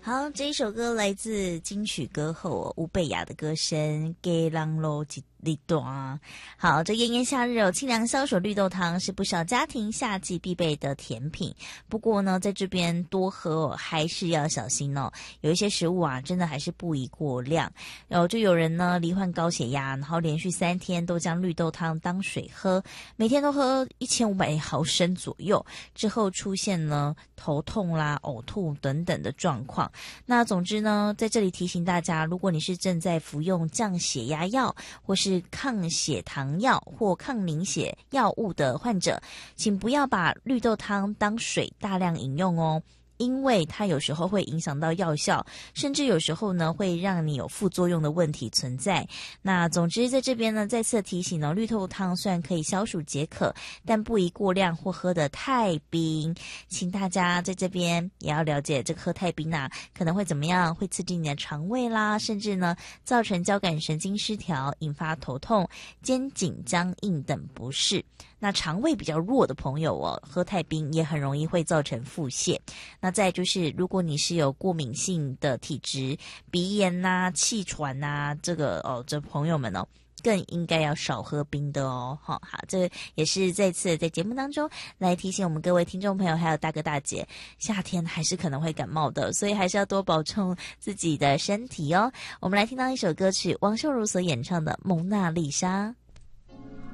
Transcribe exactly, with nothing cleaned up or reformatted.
好，这一首歌来自金曲歌后吴蓓雅的歌声，给人路一里短。好，这炎炎夏日哦，清凉消暑绿豆汤是不少家庭夏季必备的甜品。不过呢，在这边多喝哦，还是要小心哦。有一些食物啊，真的还是不宜过量。然后就有人呢罹患高血压，然后连续三天都将绿豆汤当水喝，每天都喝一千五百毫升左右，之后出现了头痛啦、呕吐等等的状况。那总之呢，在这里提醒大家，如果你是正在服用降血压药或是抗血糖药或抗凝血药物的患者，请不要把绿豆汤当水大量饮用哦。因为它有时候会影响到药效，甚至有时候呢会让你有副作用的问题存在。那总之在这边呢再次提醒呢，绿豆汤虽然可以消暑解渴，但不宜过量或喝得太冰。请大家在这边也要了解，这个喝太冰啊可能会怎么样，会刺激你的肠胃啦，甚至呢造成交感神经失调，引发头痛、肩颈僵硬等不适。那肠胃比较弱的朋友哦，喝太冰也很容易会造成腹泻。那再就是，如果你是有过敏性的体质，鼻炎呐、气喘呐，这个哦，这朋友们哦，更应该要少喝冰的哦。好，好，这也是再次在节目当中来提醒我们各位听众朋友，还有大哥大姐，夏天还是可能会感冒的，所以还是要多保重自己的身体哦。我们来听到一首歌曲，王秀茹所演唱的《蒙娜丽莎》。